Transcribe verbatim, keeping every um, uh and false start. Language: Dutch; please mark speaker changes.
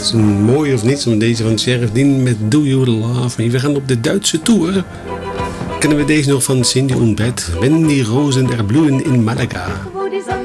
Speaker 1: is een mooi of niet, deze van Sheriff Dean met Do You Love Me. We gaan op de Duitse tour. Kennen we deze nog van Cindy und Bert? Wenn die Rosen er bloeien in Malaga.